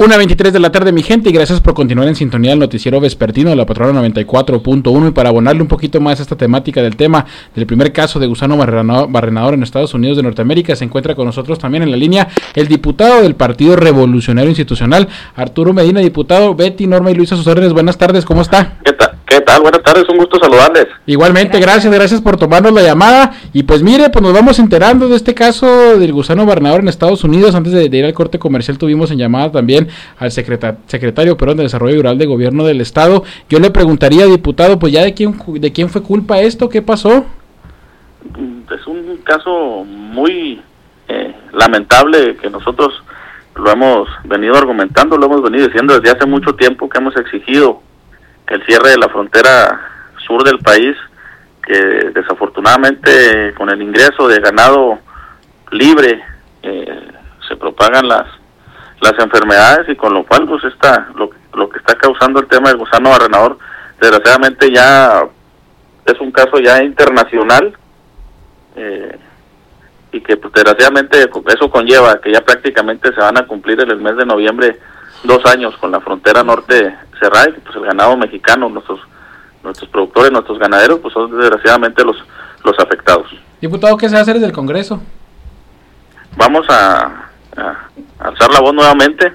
1:23 de la tarde, mi gente, y gracias por continuar en sintonía del noticiero vespertino de la Patrona 94.1. Y para abonarle un poquito más a esta temática del tema del primer caso de gusano barrenador en Estados Unidos de Norteamérica, se encuentra con nosotros también en la línea el diputado del Partido Revolucionario Institucional, Arturo Medina. Diputado, Betty, Norma y Luis a sus órdenes, buenas tardes, ¿cómo está? ¿Qué tal? Buenas tardes, un gusto saludarles. Igualmente, gracias por tomarnos la llamada. Y pues mire, pues nos vamos enterando de este caso del gusano barrenador en Estados Unidos. Antes de ir al corte comercial tuvimos en llamada también al secretario de Desarrollo Rural de Gobierno del Estado. Yo le preguntaría, diputado, pues ya de quién fue culpa esto, ¿qué pasó? Es un caso muy lamentable que nosotros lo hemos venido argumentando, lo hemos venido diciendo desde hace mucho tiempo, que hemos exigido que el cierre de la frontera sur del país, que desafortunadamente con el ingreso de ganado libre se propagan las enfermedades, y con lo cual pues lo que está causando el tema del gusano barrenador desgraciadamente ya es un caso ya internacional, y que pues, desgraciadamente eso conlleva que ya prácticamente se van a cumplir en el mes de noviembre 2 años con la frontera norte cerrada, y pues el ganado mexicano, nuestros productores, nuestros ganaderos, pues son desgraciadamente los afectados. Diputado, ¿qué se va a hacer desde el Congreso? Vamos a alzar la voz nuevamente,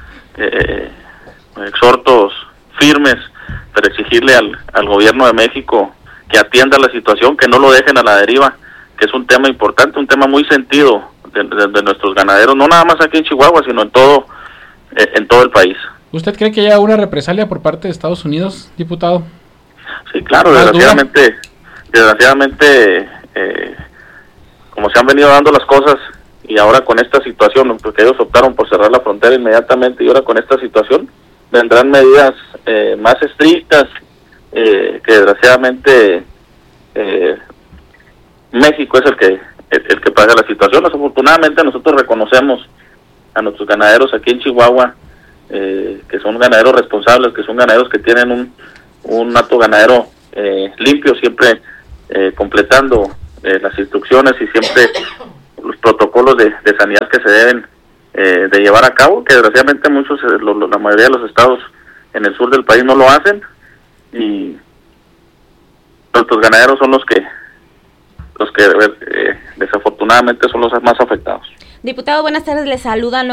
exhortos firmes para exigirle al gobierno de México que atienda la situación, que no lo dejen a la deriva, que es un tema importante, un tema muy sentido de nuestros ganaderos, no nada más aquí en Chihuahua, sino en todo el país. ¿Usted cree que haya una represalia por parte de Estados Unidos, diputado? Sí, claro, desgraciadamente, como se han venido dando las cosas, y ahora con esta situación, porque ellos optaron por cerrar la frontera inmediatamente, y ahora con esta situación vendrán medidas más estrictas, que desgraciadamente México es el que paga la situación. Desafortunadamente nosotros reconocemos a nuestros ganaderos aquí en Chihuahua, que son ganaderos responsables, que son ganaderos que tienen un hato ganadero limpio, siempre completando las instrucciones y siempre los protocolos de sanidad que se deben de llevar a cabo, que desgraciadamente la mayoría de los estados en el sur del país no lo hacen, y nuestros ganaderos son los que desafortunadamente son los más afectados. Diputado, buenas tardes, le saludan